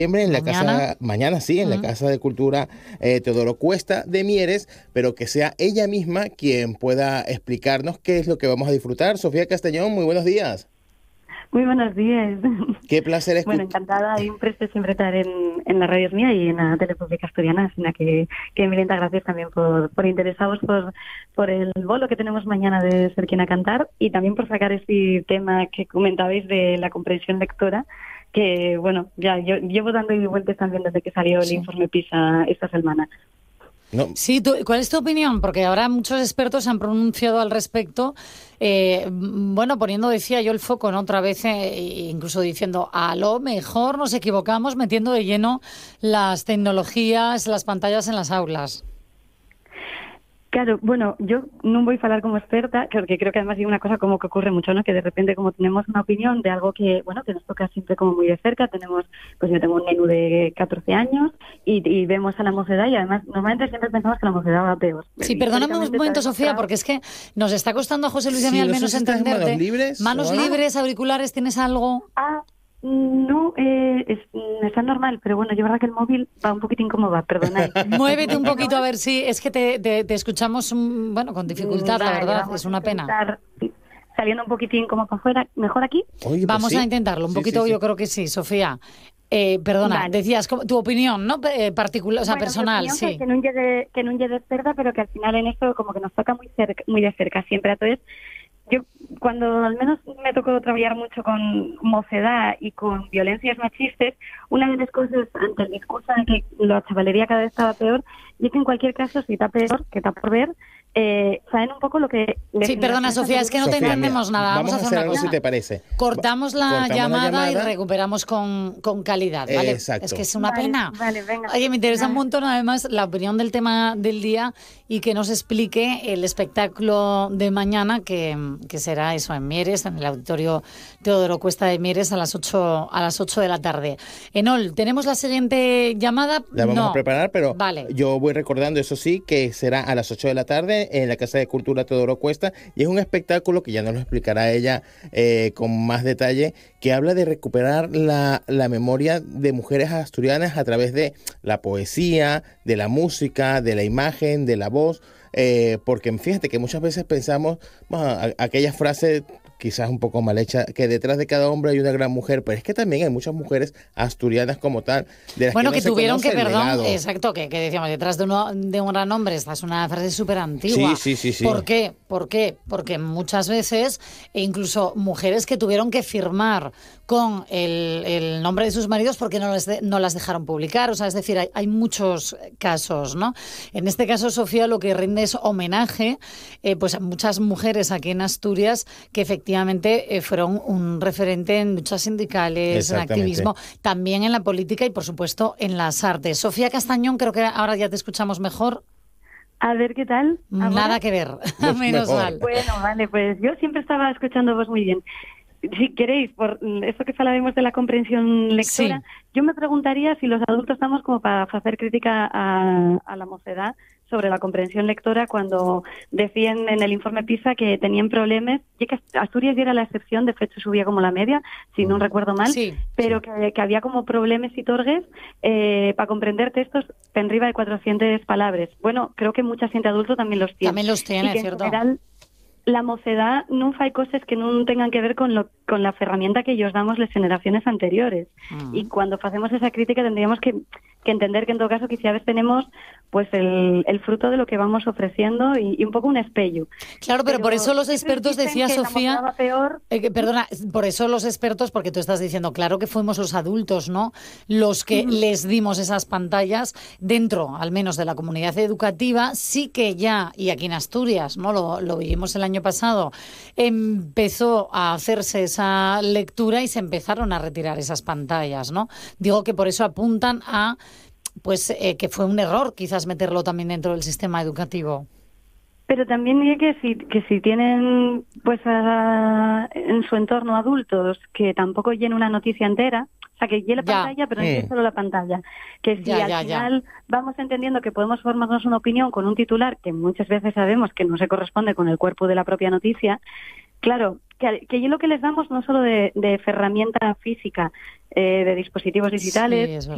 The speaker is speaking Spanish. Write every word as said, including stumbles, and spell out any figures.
en la mañana. casa, mañana sí, en Mm. la Casa de Cultura eh, Teodoro Cuesta de Mieres, pero que sea ella misma quien pueda explicarnos qué es lo que vamos a disfrutar. Sofía Castañón, muy buenos días. Muy buenos días. Qué placer escuchar. Bueno, encantada y un placer siempre estar en, en la radio mía y en la Tele Pública Asturiana, así que, que mil gracias también por, por interesaros por, por el bolo que tenemos mañana de Ser Quien a Cantar y también por sacar este tema que comentabais de la comprensión lectora, que bueno, ya yo llevo dando y vueltas también desde que salió el Sí. informe PISA esta semana. No, Sí, tú- ¿cuál es tu opinión? Porque ahora muchos expertos se han pronunciado al respecto, eh, m- bueno, poniendo, decía yo, el foco, ¿no? Otra vez, eh, incluso diciendo, a lo mejor nos equivocamos metiendo de lleno las tecnologías, las pantallas en las aulas. Claro, bueno, yo no voy a hablar como experta, porque creo que además hay una cosa como que ocurre mucho, ¿no? Que de repente como tenemos una opinión de algo que, bueno, que nos toca siempre como muy de cerca, tenemos, pues yo tengo un menú de catorce años y, y vemos a la mocedad y además normalmente siempre pensamos que la mocedad va peor. Sí, perdóname un Históricamente momento, está Sofía, demostrado- porque es que nos está costando a José Luis y a Sí, mí al no sé menos si estás en entenderte. manos libres Manos o algo. libres, auriculares, ¿tienes algo? Ah, no, eh, es, mm, está normal, pero bueno, yo verdad que el móvil va un poquitín como va, perdonad. Muévete un poquito a ver si es que te, te, te escuchamos, mm, bueno, con dificultad, la Vale, verdad, vamos es a una pena. intentar, sí, saliendo un poquitín como por fuera, mejor aquí. Oye, pues Vamos sí. a intentarlo, un Sí, poquito sí, sí. yo creo que sí, Sofía. Eh, perdona, Vale. decías como- tu opinión, ¿no? Eh, particular, o sea, Bueno, mi personal, opinión, sí. Que, que no llegue, que no llegue experta, pero que al final en esto como que nos toca muy cerca, muy de cerca siempre. Entonces, yo cuando al menos me tocó trabajar mucho con mocedad y con violencias machistas, una de las cosas ante el discurso de que la chavalería cada vez estaba peor, y es que en cualquier caso, si está peor, que está por ver, eh, saben un poco lo que... Sí, perdona, Sofía, es que no te Sofía, entendemos mira, nada. Vamos, a hacer una algo cosa. si te parece. Cortamos la, Cortamos la llamada, y llamada. recuperamos con, con calidad, ¿vale? Exacto. Es que es una Vale, pena. vale, venga. Oye, me interesa un Nada. montón además la opinión del tema del día y que nos explique el espectáculo de mañana que, que será eso en Mieres, en el auditorio Teodoro Cuesta de Mieres a las ocho a las ocho de la tarde. Enol, ¿tenemos la siguiente llamada? La vamos No. a preparar, pero Vale. yo voy recordando, eso sí, que será a las ocho de la tarde en la Casa de Cultura Teodoro Cuesta y es un espectáculo que ya nos lo explicará ella eh, con más detalle, que habla de recuperar la, la memoria de mujeres asturianas a través de la poesía, de la música, de la imagen, de la voz, eh, porque fíjate que muchas veces pensamos, bueno, a- aquellas frases quizás un poco mal hecha, que detrás de cada hombre hay una gran mujer, pero es que también hay muchas mujeres asturianas como tal, de las Bueno, que, que, no se tuvieron conoce que, el perdón, legado. exacto, que, que decíamos, detrás de, uno, de un gran hombre, esta es una frase súper antigua. Sí, sí, sí, sí. ¿Por qué? ¿Por qué? Porque muchas veces, e incluso mujeres que tuvieron que firmar con el, el nombre de sus maridos porque no, les de- no las dejaron publicar, o sea, es decir, hay, hay muchos casos, ¿no? En este caso, Sofía lo que rinde es homenaje eh, pues a muchas mujeres aquí en Asturias que efectivamente eh, fueron un referente en luchas sindicales, en Exactamente. activismo, también en la política y, por supuesto, en las artes. Sofía Castañón, creo que ahora ya te escuchamos mejor. A ver qué tal. ¿Ahora? Nada que ver, Pues menos mejor. mal. Bueno, vale, pues yo siempre estaba escuchando vos muy bien. Si queréis, por esto que hablábamos de la comprensión lectora, Sí. yo me preguntaría si los adultos estamos como para hacer crítica a, a la mocedad sobre la comprensión lectora cuando decían en el informe PISA que tenían problemas, y que Asturias ya era la excepción, de hecho subía como la media, si no recuerdo mal, Sí, pero que, que había como problemas y torgues eh, para comprender textos en arriba de cuatrocientas palabras. Bueno, creo que mucha gente adulto también los tiene. También los tiene, Y que en ¿cierto? general, la mocedad no fai cosas que no tengan que ver con lo, con la herramienta que ellos damos las generaciones anteriores. Mm. Y cuando hacemos esa crítica tendríamos que, que entender que en todo caso quizás tenemos pues el, el fruto de lo que vamos ofreciendo y, y un poco un espello. Claro, pero, por eso los siempre expertos, dicen decía que la Sofía, mocedad va peor. eh, que- perdona, por eso los expertos, porque tú estás diciendo, claro que fuimos los adultos, ¿no? Los que les dimos esas pantallas dentro, al menos de la comunidad educativa, sí que ya, y aquí en Asturias, ¿no? Lo, lo vivimos el año pasado, empezó a hacerse esa lectura y se empezaron a retirar esas pantallas, ¿no? Digo que por eso apuntan a pues eh, que fue un error quizás meterlo también dentro del sistema educativo. Pero también diría que si, que si tienen pues a- en su entorno adultos que tampoco llenen una noticia entera, o sea, que llene la Ya. pantalla, pero no Mm. llene solo la pantalla. Que si Ya, al ya, ya. final vamos entendiendo que podemos formarnos una opinión con un titular que muchas veces sabemos que no se corresponde con el cuerpo de la propia noticia, claro, que, que lo que les damos no solo de, de herramienta física, eh, de dispositivos digitales, Sí, es verdad.